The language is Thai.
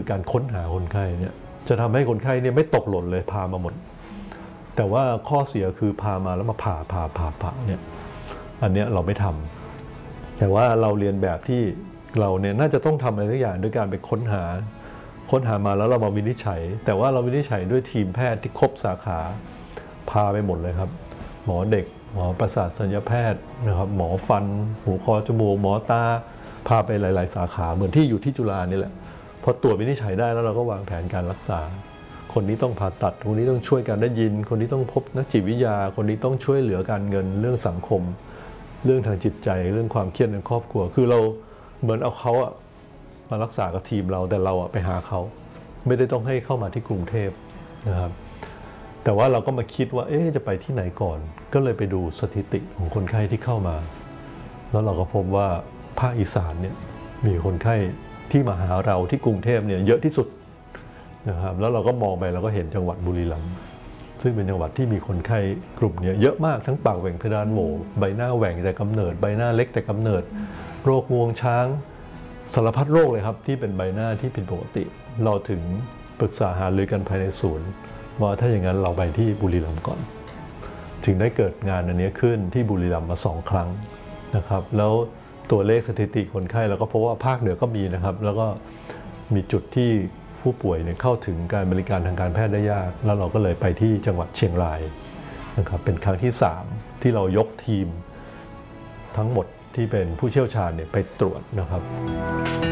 การค้นหาคนไข้เนี่ยจะทำให้คนไข้เนี่ยไม่ตกหล่นเลยพามาหมดแต่ว่าข้อเสียคือพามาแล้วมาผ่าเนี่ยอันเนี้ยเราไม่ทำแต่ว่าเราเรียนแบบที่เราเนี่ยน่าจะต้องทำอะไรทุกอย่างด้วยการไปค้นหามาแล้วเรามาวินิจฉัยแต่ว่าเราวินิจฉัยด้วยทีมแพทย์ที่ครบสาขาพาไปหมดเลยครับหมอเด็กหมอประสาทศัลยแพทย์นะครับหมอฟันหูคอจมูกหมอตาพาไปหลายๆสาขาเหมือนที่อยู่ที่จุฬานี่แหละพอตรวจวินิจฉัยได้แล้วเราก็วางแผนการรักษาคนนี้ต้องผ่าตัดคนนี้ต้องช่วยการได้ยินคนนี้ต้องพบนักจิตวิทยาคนนี้ต้องช่วยเหลือการเงินเรื่องสังคมเรื่องทางจิตใจเรื่องความเครียดในครอบครัวคือเราเหมือนเอาเขามารักษากับทีมเราแต่เราไปหาเขาไม่ได้ต้องให้เข้ามาที่กรุงเทพนะครับแต่ว่าเราก็มาคิดว่าจะไปที่ไหนก่อนก็เลยไปดูสถิติของคนไข้ที่เข้ามาแล้วเราก็พบว่าภาคอีสานเนี่ยมีคนไข้ที่มาหาเราที่กรุงเทพเนี่ยเยอะที่สุดนะครับแล้วเราก็มองไปเราก็เห็นจังหวัดบุรีรัมย์ซึ่งเป็นจังหวัดที่มีคนไข้กลุ่มนี้เยอะมากทั้งปากแหว่งเพดานโหวใบหน้าแหว่งแต่กำเนิดใบหน้าเล็กแต่กำเนิดโรคงวงช้างสารพัดโรคเลยครับที่เป็นใบหน้าที่ผิดปกติเราถึงปรึกษาหารือกันภายในศูนย์ว่าถ้าอย่างนั้นเราไปที่บุรีรัมย์ก่อนถึงได้เกิดงานอันนี้ขึ้นที่บุรีรัมย์มา2 ครั้งนะครับแล้วตัวเลขสถิติคนไข้เราก็พบว่าภาคเหนือก็มีนะครับแล้วก็มีจุดที่ผู้ป่วยเนี่ยเข้าถึงการบริการทางการแพทย์ได้ยากแล้วเราก็เลยไปที่จังหวัดเชียงรายนะครับเป็นครั้งที่3ที่เรายกทีมทั้งหมดที่เป็นผู้เชี่ยวชาญเนี่ยไปตรวจนะครับ